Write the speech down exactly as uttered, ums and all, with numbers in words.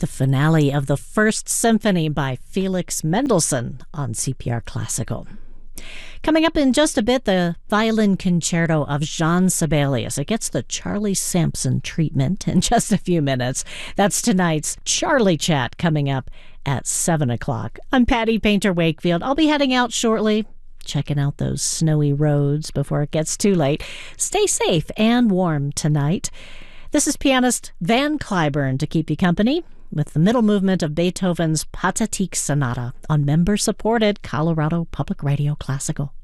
the finale of the First Symphony by Felix Mendelssohn on C P R Classical. Coming up in just a bit, the violin concerto of Jean Sibelius. It gets the Charlie Sampson treatment in just a few minutes. That's tonight's Charlie Chat coming up at seven o'clock. I'm Patty Painter Wakefield. I'll be heading out shortly, checking out those snowy roads before it gets too late. Stay safe and warm tonight. This is pianist Van Cliburn to keep you company with the middle movement of Beethoven's Pathetique Sonata on member-supported Colorado Public Radio Classical.